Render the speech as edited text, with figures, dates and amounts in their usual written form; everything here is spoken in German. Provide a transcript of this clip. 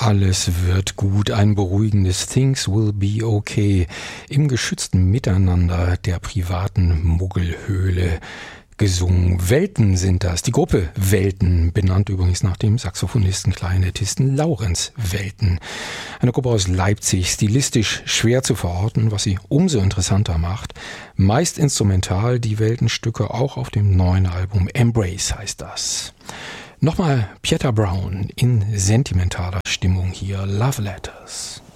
Alles wird gut, ein beruhigendes Things will be okay im geschützten Miteinander der privaten Muggelhöhle gesungen. Welten sind das. Die Gruppe Welten, benannt übrigens nach dem Saxophonisten, Klarinettisten Laurenz Welten. Eine Gruppe aus Leipzig, stilistisch schwer zu verorten, was sie umso interessanter macht. Meist instrumental, die Weltenstücke auch auf dem neuen Album Embrace heißt das. Nochmal Pieter Brown in sentimentaler Stimmung hier, Love Letters.